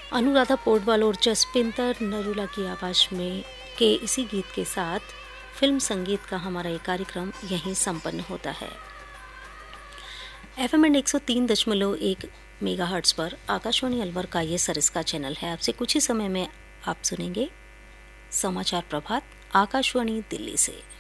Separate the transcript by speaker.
Speaker 1: अनुराधा पौडवाल और जसपिंदर नरूला की आवाज़ में के इसी गीत के साथ फिल्म संगीत का हमारा ये कार्यक्रम यहीं संपन्न होता है। FM 103.1 मेगाहर्ट्ज़ पर आकाशवाणी अलवर का ये सरिस्का चैनल है। आपसे कुछ ही समय में आप सुनेंगे समाचार प्रभात आकाशवाणी दिल्ली से।